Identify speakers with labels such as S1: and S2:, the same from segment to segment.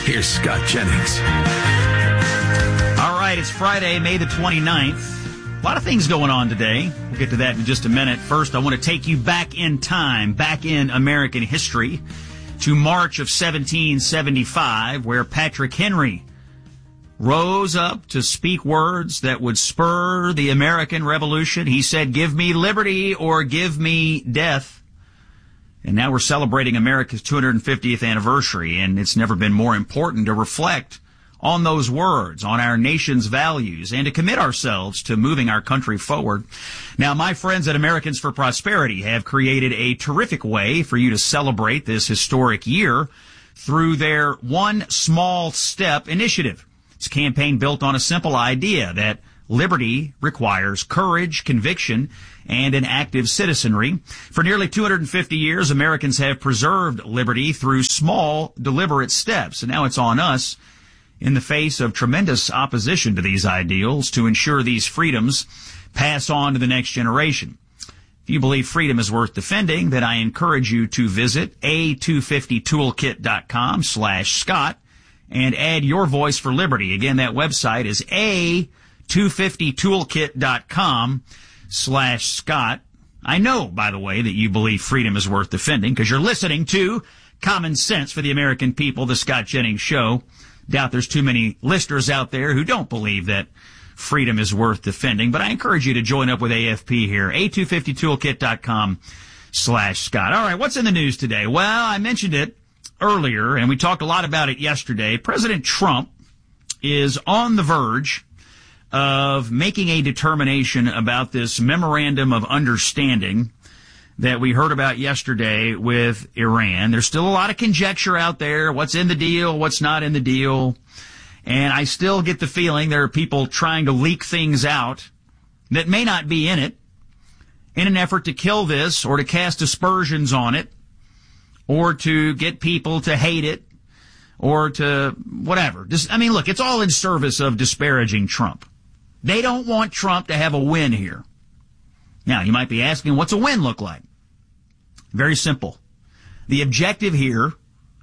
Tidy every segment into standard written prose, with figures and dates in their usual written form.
S1: Here's Scott Jennings.
S2: All right, it's Friday, May the 29th. A lot of things going on today. We'll get to that in just a minute. First, I want to take you back in time, back in American history, to March of 1775, where Patrick Henry rose up to speak words that would spur the American Revolution. He said, "Give me liberty or give me death." And now we're celebrating America's 250th anniversary, and it's never been more important to reflect on those words, on our nation's values, and to commit ourselves to moving our country forward. Now, my friends at Americans for Prosperity have created a terrific way for you to celebrate this historic year through their One Small Step initiative. It's a campaign built on a simple idea that liberty requires courage, conviction, and an active citizenry. For nearly 250 years, Americans have preserved liberty through small, deliberate steps. And now it's on us, in the face of tremendous opposition to these ideals, to ensure these freedoms pass on to the next generation. If you believe freedom is worth defending, then I encourage you to visit a250toolkit.com/Scott and add your voice for liberty. Again, that website is a250toolkit.com/Scott. I know, by the way, that you believe freedom is worth defending because you're listening to Common Sense for the American People, the Scott Jennings Show. Doubt there's too many listeners out there who don't believe that freedom is worth defending, but I encourage you to join up with AFP here, a250toolkit.com/Scott. All right, what's in the news today? Well, I mentioned it earlier, and we talked a lot about it yesterday. President Trump is on the verge of making a determination about this memorandum of understanding that we heard about yesterday with Iran. There's still a lot of conjecture out there. What's in the deal? What's not in the deal? And I still get the feeling there are people trying to leak things out that may not be in it in an effort to kill this or to cast aspersions on it or to get people to hate it or to whatever. Look, it's all in service of disparaging Trump. They don't want Trump to have a win here. Now, you might be asking, what's a win look like? Very simple. The objective here,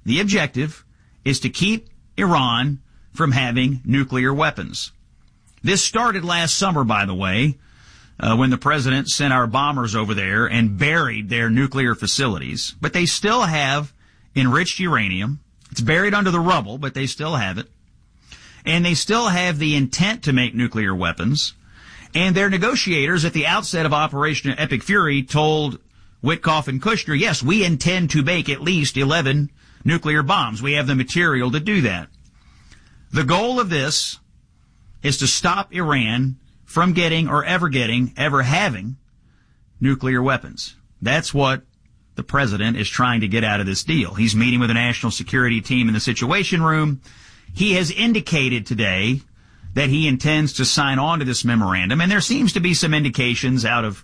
S2: is to keep Iran from having nuclear weapons. This started last summer, by the way, when the president sent our bombers over there and buried their nuclear facilities. But they still have enriched uranium. It's buried under the rubble, but they still have it. And they still have the intent to make nuclear weapons. And their negotiators at the outset of Operation Epic Fury told Witkoff and Kushner, yes, we intend to make at least 11 nuclear bombs. We have the material to do that. The goal of this is to stop Iran from getting or ever having nuclear weapons. That's what the president is trying to get out of this deal. He's meeting with the national security team in the Situation Room. He has indicated today that he intends to sign on to this memorandum, and there seems to be some indications out of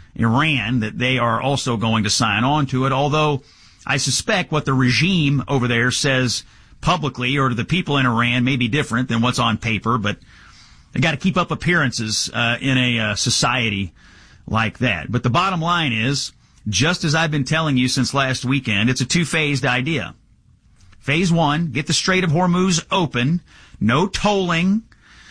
S2: Iran that they are also going to sign on to it, although I suspect what the regime over there says publicly or to the people in Iran may be different than what's on paper, but they got to keep up appearances in a society like that. But the bottom line is, just as I've been telling you since last weekend, it's a two-phased idea. Phase one, get the Strait of Hormuz open, no tolling,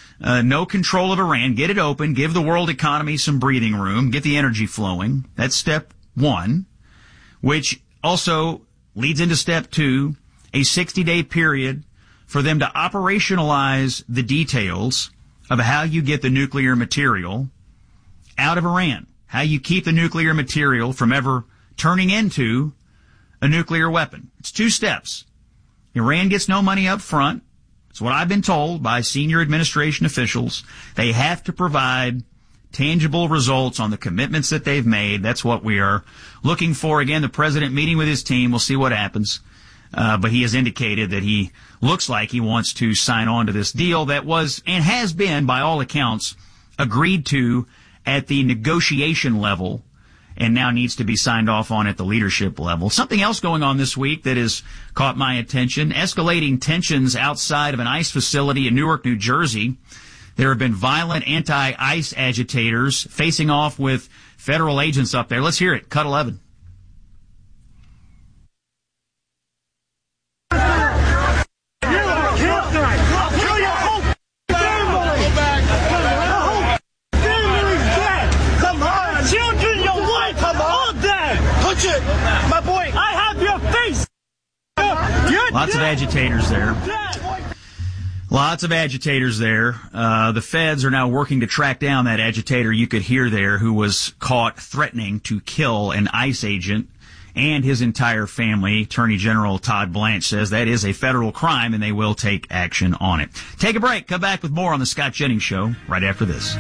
S2: no control of Iran, get it open, give the world economy some breathing room, get the energy flowing. That's step one, which also leads into step two, a 60-day period for them to operationalize the details of how you get the nuclear material out of Iran, how you keep the nuclear material from ever turning into a nuclear weapon. It's two steps. Iran gets no money up front. It's what I've been told by senior administration officials. They have to provide tangible results on the commitments that they've made. That's what we are looking for. Again, the president meeting with his team. We'll see what happens. But he has indicated that he looks like he wants to sign on to this deal that was and has been, by all accounts, agreed to at the negotiation level and now needs to be signed off on at the leadership level. Something else going on this week that has caught my attention, escalating tensions outside of an ICE facility in Newark, New Jersey. There have been violent anti-ICE agitators facing off with federal agents up there. Let's hear it. Cut 11. Lots of agitators there. Lots of agitators there. The feds are now working to track down that agitator you could hear there who was caught threatening to kill an ICE agent and his entire family. Attorney General Todd Blanche says that is a federal crime and they will take action on it. Take a break. Come back with more on the Scott Jennings Show right after this.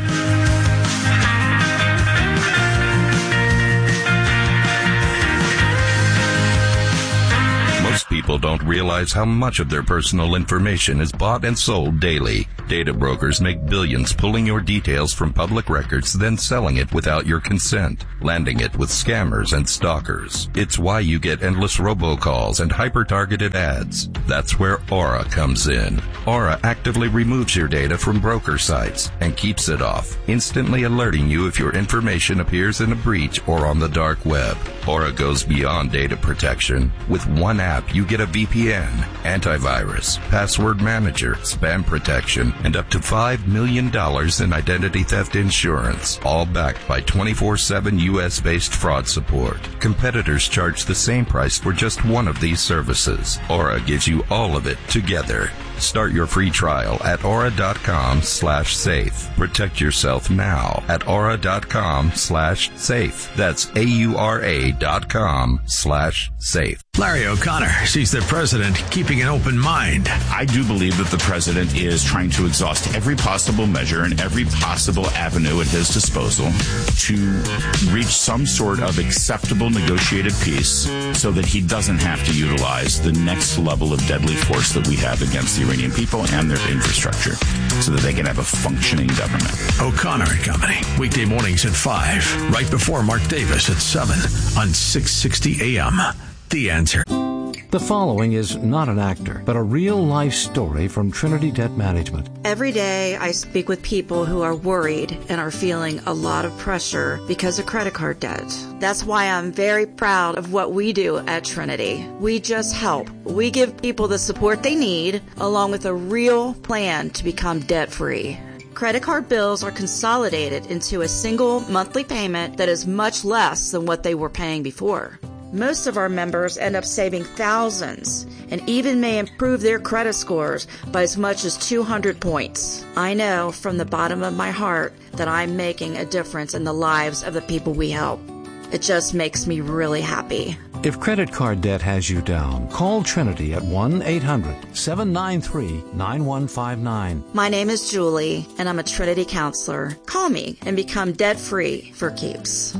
S1: Most people don't realize how much of their personal information is bought and sold daily. Data brokers make billions pulling your details from public records, then selling it without your consent, landing it with scammers and stalkers. It's why you get endless robocalls and hyper-targeted ads. That's where Aura comes in. Aura actively removes your data from broker sites and keeps it off, instantly alerting you if your information appears in a breach or on the dark web. Aura goes beyond data protection. With one app, you get a VPN, antivirus, password manager, spam protection, and up to $5 million in identity theft insurance, all backed by 24/7 U.S.-based fraud support. Competitors charge the same price for just one of these services. Aura gives you all of it together. Start your free trial at aura.com/safe. Protect yourself now at aura.com/safe. That's AURA.com/safe.
S3: Larry O'Connor sees the president keeping an open mind.
S4: I do believe that the president is trying to exhaust every possible measure and every possible avenue at his disposal to reach some sort of acceptable negotiated peace so that he doesn't have to utilize the next level of deadly force that we have against the Iranian people and their infrastructure so that they can have a functioning government.
S3: O'Connor and Company, weekday mornings at 5, right before Mark Davis at 7 on 660 AM. The Answer.
S5: The following is not an actor, but a real-life story from Trinity Debt Management.
S6: Every day I speak with people who are worried and are feeling a lot of pressure because of credit card debt. That's why I'm very proud of what we do at Trinity. We just help. We give people the support they need, along with a real plan to become debt-free. Credit card bills are consolidated into a single monthly payment that is much less than what they were paying before. Most of our members end up saving thousands and even may improve their credit scores by as much as 200 points. I know from the bottom of my heart that I'm making a difference in the lives of the people we help. It just makes me really happy.
S5: If credit card debt has you down, call Trinity at 1-800-793-9159.
S6: My name is Julie, and I'm a Trinity counselor. Call me and become debt-free for keeps.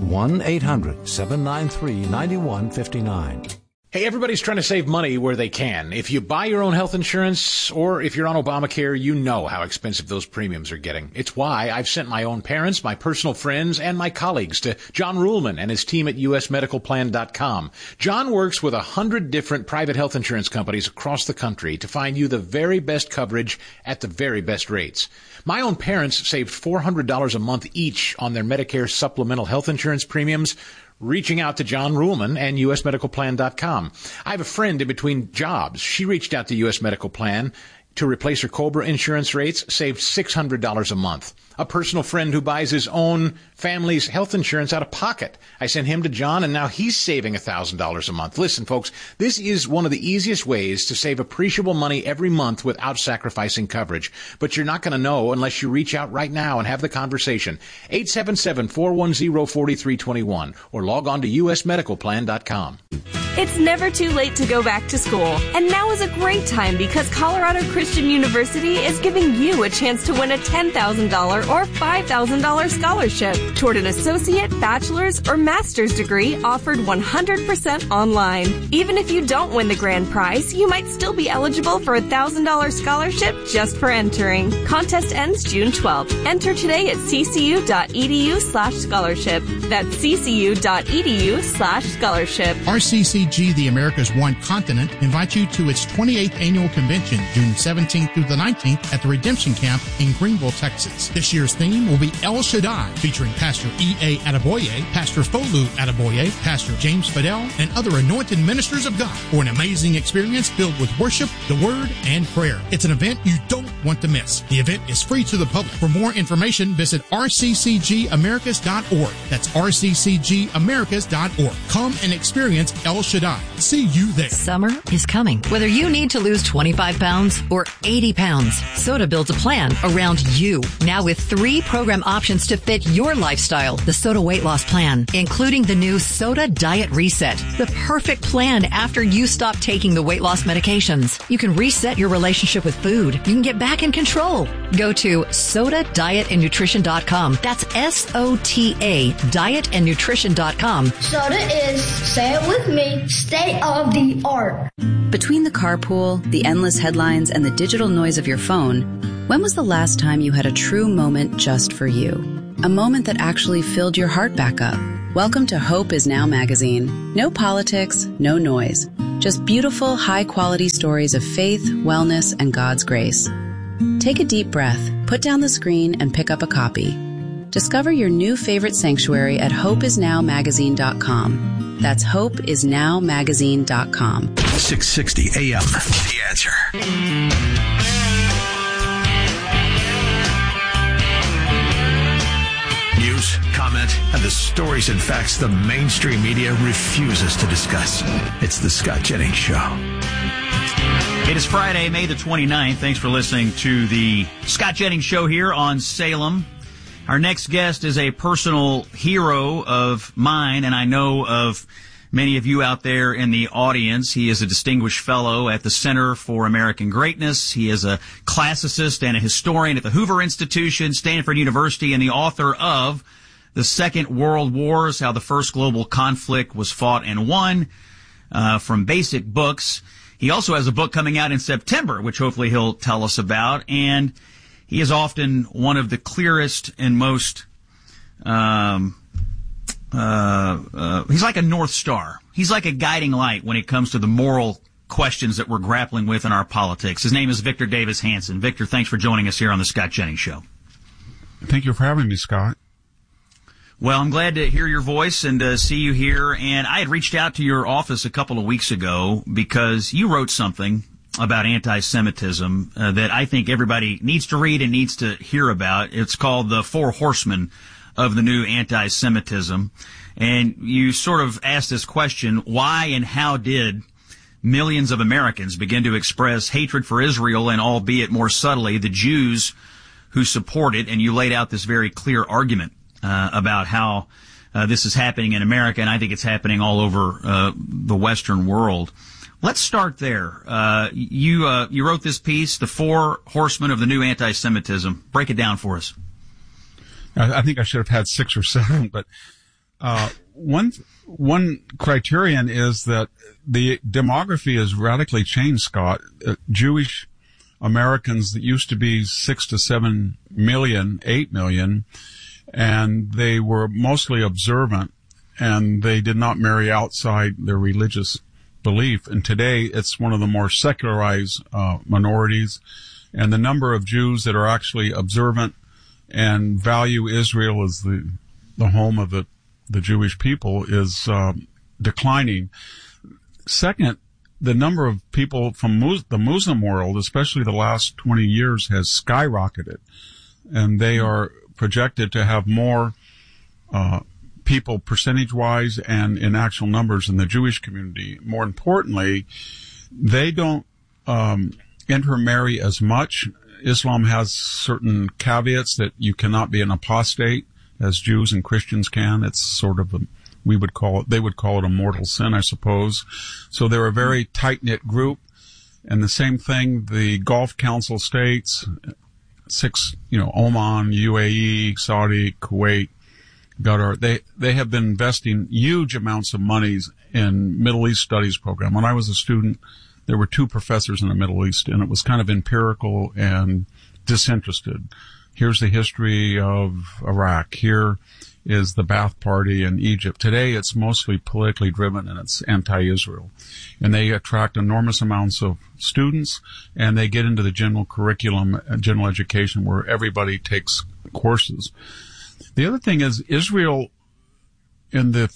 S5: 1-800-793-9159.
S7: Hey, everybody's trying to save money where they can. If you buy your own health insurance or if you're on Obamacare, you know how expensive those premiums are getting. It's why I've sent my own parents, my personal friends, and my colleagues to John Ruhlman and his team at usmedicalplan.com. John works with 100 different private health insurance companies across the country to find you the very best coverage at the very best rates. My own parents saved $400 a month each on their Medicare supplemental health insurance premiums, reaching out to John Ruhlman and usmedicalplan.com. I have a friend in between jobs. She reached out to US Medical Plan to replace her COBRA insurance rates, saved $600 a month. A personal friend who buys his own family's health insurance out of pocket. I sent him to John, and now he's saving $1,000 a month. Listen, folks, this is one of the easiest ways to save appreciable money every month without sacrificing coverage. But you're not going to know unless you reach out right now and have the conversation. 877-410-4321 or log on to usmedicalplan.com.
S8: It's never too late to go back to school. And now is a great time because Colorado Christian University is giving you a chance to win a $10,000 or $5,000 scholarship toward an associate, bachelor's, or master's degree offered 100% online. Even if you don't win the grand prize, you might still be eligible for a $1,000 scholarship just for entering. Contest ends June 12th. Enter today at ccu.edu/scholarship. That's ccu.edu/scholarship.
S9: RCCG, the America's One Continent, invites you to its 28th annual convention, June 7th 17th through the 19th at the Redemption Camp in Greenville, Texas. This year's theme will be El Shaddai, featuring Pastor E.A. Adeboye, Pastor Folu Adeboye, Pastor James Fidel, and other anointed ministers of God for an amazing experience filled with worship, the Word, and prayer. It's an event you don't want to miss. The event is free to the public. For more information, visit rccgamericas.org. That's rccgamericas.org. Come and experience El Shaddai. See you there.
S10: Summer is coming. Whether you need to lose 25 pounds or 80 pounds, Soda builds a plan around you. Now with 3 program options to fit your lifestyle. The Soda Weight Loss Plan, including the new Soda Diet Reset. The perfect plan after you stop taking the weight loss medications. You can reset your relationship with food. You can get back in control. Go to SodaDietAndNutrition.com. That's SOTA, dietandnutrition.com.
S11: Soda is, say it with me, state of the art.
S12: Between the carpool, the endless headlines, and the digital noise of your phone, when was the last time you had a true moment just for you? A moment that actually filled your heart back up. Welcome to Hope Is Now magazine. No politics, no noise. Just beautiful, high-quality stories of faith, wellness, and God's grace. Take a deep breath, put down the screen, and pick up a copy. Discover your new favorite sanctuary at hopeisnowmagazine.com. That's hopeisnowmagazine.com.
S3: 660 AM. The Answer. News, comment, and the stories and facts the mainstream media refuses to discuss. It's the Scott Jennings Show.
S2: It is Friday, May the 29th. Thanks for listening to the Scott Jennings Show here on Salem. Our next guest is a personal hero of mine, and I know of many of you out there in the audience. He is a distinguished fellow at the Center for American Greatness. He is a classicist and a historian at the Hoover Institution, Stanford University, and the author of The Second World Wars, How the First Global Conflict Was Fought and Won, from Basic Books. He also has a book coming out in September, which hopefully he'll tell us about, and he is often one of the clearest and most, he's like a North Star. He's like a guiding light when it comes to the moral questions that we're grappling with in our politics. His name is Victor Davis Hanson. Victor, thanks for joining us here on the Scott Jennings Show.
S13: Thank you for having me, Scott.
S2: Well, I'm glad to hear your voice and see you here. And I had reached out to your office a couple of weeks ago because you wrote something about anti-Semitism that I think everybody needs to read and needs to hear about. It's called The Four Horsemen of the New Anti-Semitism. And you sort of asked this question, why and how did millions of Americans begin to express hatred for Israel and, albeit more subtly, the Jews who support it? And you laid out this very clear argument about how this is happening in America, and I think it's happening all over the Western world. Let's start there. You wrote this piece, The Four Horsemen of the New Anti-Semitism. Break it down for us.
S13: I think I should have had 6 or 7, but one criterion is that the demography has radically changed, Scott. Jewish Americans that used to be 6 to 7 million, 8 million, and they were mostly observant, and they did not marry outside their religious belief. And today, it's one of the more secularized minorities, and the number of Jews that are actually observant and value Israel as the home of the Jewish people is declining. Second, the number of people from the Muslim world, especially the last 20 years, has skyrocketed, and they are projected to have more people percentage-wise and in actual numbers in the Jewish community. More importantly, they don't intermarry as much. Islam has certain caveats that you cannot be an apostate as Jews and Christians can. It's sort of they would call it a mortal sin, I suppose. So they're a very tight-knit group. And the same thing, the Gulf Council states, Oman, UAE, Saudi, Kuwait, Qatar, they have been investing huge amounts of monies in Middle East studies program. When I was a student, there were 2 professors in the Middle East, and it was kind of empirical and disinterested. Here's the history of Iraq. Here is the Ba'ath Party in Egypt. Today, it's mostly politically driven and it's anti-Israel. And they attract enormous amounts of students, and they get into the general curriculum, general education, where everybody takes courses. The other thing is Israel in the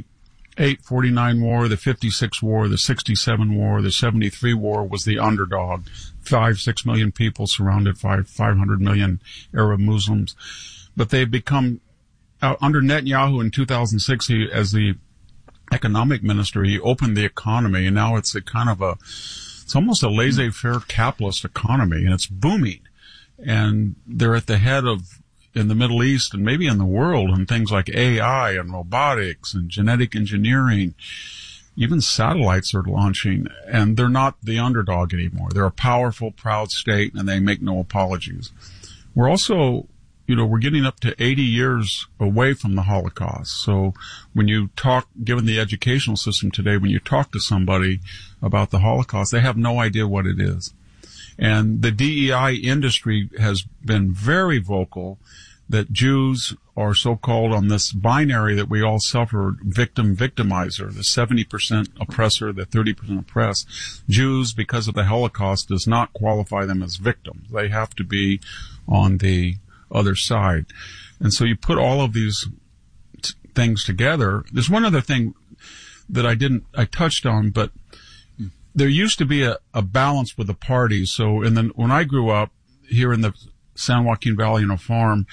S13: 48-49 war, the 56 war, the 67 war, the 73 war was the underdog. 5-6 million people surrounded 500 million Arab Muslims. But they've become, under Netanyahu in 2006, as the economic minister, he opened the economy, and now it's it's almost a laissez-faire capitalist economy, and it's booming. And they're at the head of, in the Middle East and maybe in the world, and things like AI and robotics and genetic engineering. Even satellites are launching, and they're not the underdog anymore. They're a powerful, proud state, and they make no apologies. We're also, we're getting up to 80 years away from the Holocaust. So when you talk, given the educational system today, when you talk to somebody about the Holocaust, they have no idea what it is. And the DEI industry has been very vocal that Jews are so-called on this binary that we all suffer, victim-victimizer, the 70% oppressor, the 30% oppressed. Jews, because of the Holocaust, does not qualify them as victims. They have to be on the other side. And so you put all of these things together. There's one other thing that I touched on, but there used to be a balance with the parties. So when I grew up here in the San Joaquin Valley in a farm,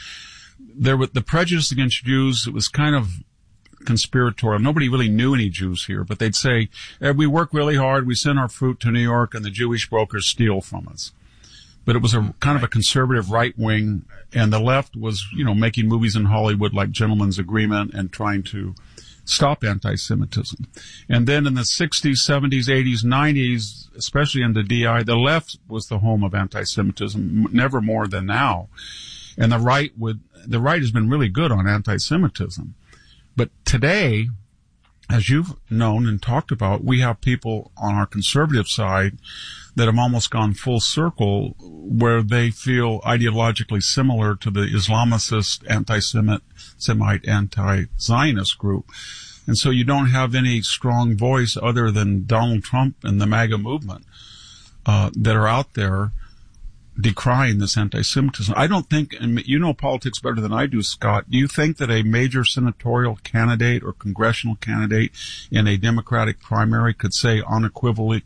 S13: the prejudice against Jews, it was kind of conspiratorial. Nobody really knew any Jews here, but they'd say, we work really hard, we send our fruit to New York, and the Jewish brokers steal from us. But it was a kind of a conservative right wing, and the left was, making movies in Hollywood like Gentleman's Agreement and trying to stop anti-Semitism. And then in the 60s, 70s, 80s, 90s, especially in the DI, the left was the home of anti-Semitism, never more than now. And the right has been really good on anti-Semitism. But today, as you've known and talked about, we have people on our conservative side that have almost gone full circle where they feel ideologically similar to the Islamicist, anti-Semite, anti-Zionist group. And so you don't have any strong voice other than Donald Trump and the MAGA movement that are out there decrying this anti-Semitism. I don't think, and you know politics better than I do, Scott, do you think that a major senatorial candidate or congressional candidate in a Democratic primary could say unequivocally,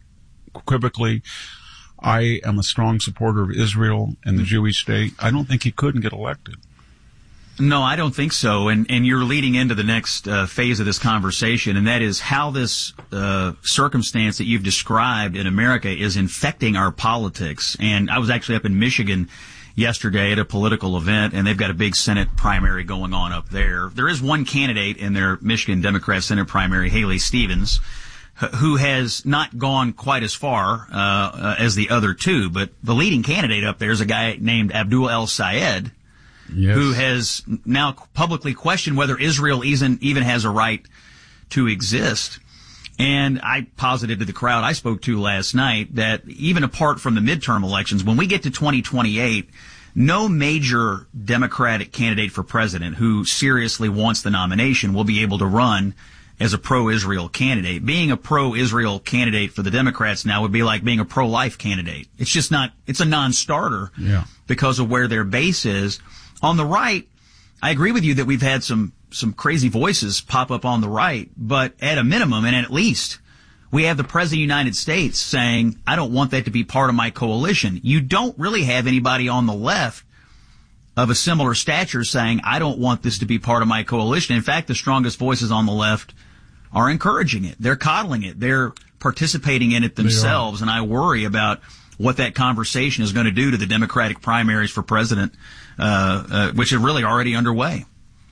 S13: I am a strong supporter of Israel and the Jewish state? I don't think he could and get elected.
S2: No, I don't think so. And you're leading into the next phase of this conversation, and that is how this circumstance that you've described in America is infecting our politics. And I was actually up in Michigan yesterday at a political event, and they've got a big Senate primary going on up there. There is one candidate in their Michigan Democrat Senate primary, Haley Stevens, who has not gone quite as far as the other two. But the leading candidate up there is a guy named Abdul El-Sayed, yes, who has now publicly questioned whether Israel even has a right to exist. And I posited to the crowd I spoke to last night that even apart from the midterm elections, when we get to 2028, no major Democratic candidate for president who seriously wants the nomination will be able to run as a pro-Israel candidate. Being a pro-Israel candidate for the Democrats now would be like being a pro-life candidate. It's just not, it's a non-starter because of where their base is. On the right, I agree with you that we've had some crazy voices pop up on the right, but at a minimum and at least we have the President of the United States saying, I don't want that to be part of my coalition. You don't really have anybody on the left of a similar stature saying, I don't want this to be part of my coalition. In fact, the strongest voices on the left are encouraging it. They're coddling it. They're participating in it themselves. And I worry about what that conversation is going to do to the Democratic primaries for president, which are really already underway.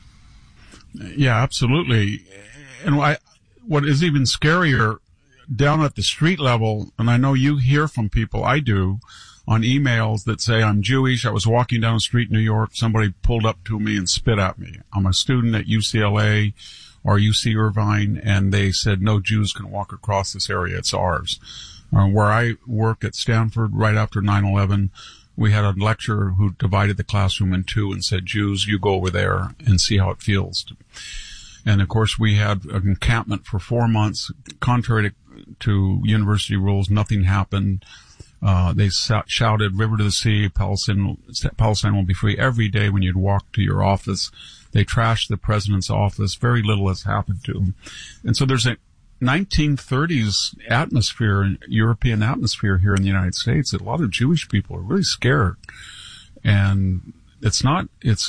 S13: Yeah, absolutely. And what is even scarier, down at the street level, and I know you hear from people, I do, on emails that say, I'm Jewish, I was walking down the street in New York, somebody pulled up to me and spit at me. I'm a student at UCLA or UC Irvine, and they said, no Jews can walk across this area, it's ours. Where I worked at Stanford right after 9/11, we had a lecturer who divided the classroom in two and said, Jews, you go over there and see how it feels. And of course, we had an encampment for 4 months. Contrary to university rules, nothing happened. They shouted, "River to the sea, Palestine will be free." Every day when you'd walk to your office, they trashed the president's office. Very little has happened to him. And so there's a 1930s atmosphere, European atmosphere here in the United States. A lot of Jewish people are really scared. And it's not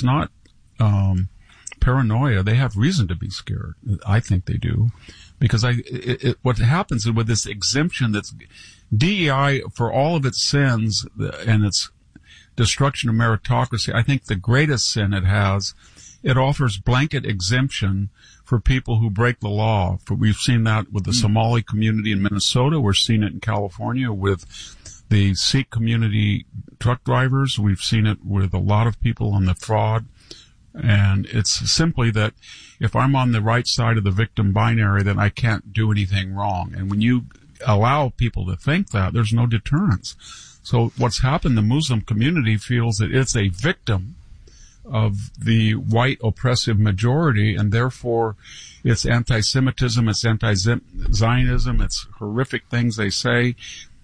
S13: paranoia. They have reason to be scared. I think they do. Because what happens with this exemption that's DEI, for all of its sins and its destruction of meritocracy, I think the greatest sin it has, it offers blanket exemption for people who break the law. We've seen that with the Somali community in Minnesota. We're seeing it in California with the Sikh community truck drivers. We've seen it with a lot of people on the fraud. And it's simply that if I'm on the right side of the victim binary, then I can't do anything wrong. And when you allow people to think that, there's no deterrence. So what's happened, the Muslim community feels that it's a victim of the white oppressive majority, and therefore it's anti-Semitism, it's anti-Zionism, it's horrific things they say.